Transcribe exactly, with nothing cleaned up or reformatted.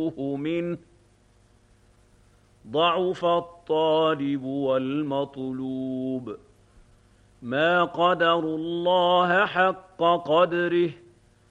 المكروه منه ضعف الطالب والمطلوب ما قدروا الله حق قدره